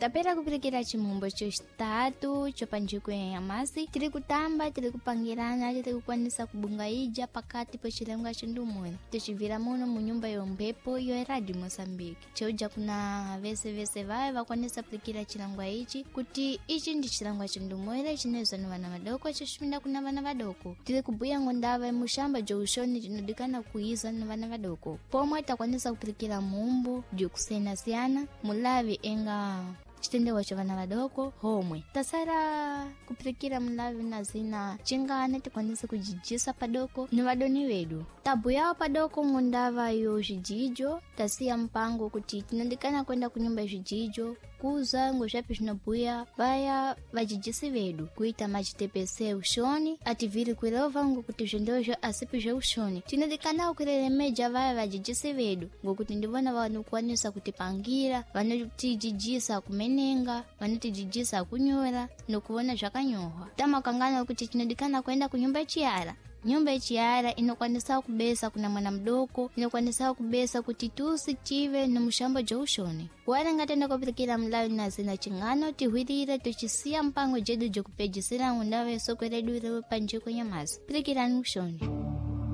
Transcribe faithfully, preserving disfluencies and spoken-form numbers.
tapera kupirikira chimumbo chostatu chopanjiko ya Nyamasi. Tiri kutamba, tiri kupangirana, tiri kukwanisa kubunga ija pakati po chilenga chindumwene. Tuchivira muno mu nyumba yombepo yo Radio Mozambique. Chauja kuna vese vese vae vakwanisa pirikira chilangwa ichi kuti ichi ndi chilangwa chindumwene chinezo ni vana vadoko chishimina kuna vana vadoko. Tiri kubuya ngondava mushamba jo ushoni jinodikana kuiza na vana vadoko. Pomwe takwanisa kupirikira mumbo jo kusena siana mulavi enga chitendewa cha vana vadoko homwe. Tasara kupirikira mulavi na zina chingane tikwanisa kujijisa padoko ni vadoni vedu. Tabu yao padoko ngondava yo jijijo tasiya mpango kuti tinandikana kwenda kunyumba jijijo kuza ngoshapi zinabuya vaya vajijisi vedu kuita machitepese ushoni ativiri kuilova ngo kuti zhendojo asipi ushoni tinandikana ukirelemeja vaya vajijisi vedu ngo kuti ndivona vanu kwanisa kutipangira vanu tijijisa kumenenga vanu tijijisa kunyora no kuona zvakanyohwa tamakangana kuti tinandikana kwenda kunyumba chiara. Nyumba ichiara inokwanisa kubesa kuna mwana mdoko, inokwanisa kubesa kuti tusi chive na mushamba jo ushoni. Wale ngatenda kupirikira mlawi na zina chingano, tihwirire tuchisia mpango jedu jo kupejisira undawe soko redu panjiko Nyamasi. Pirikira ni ushoni.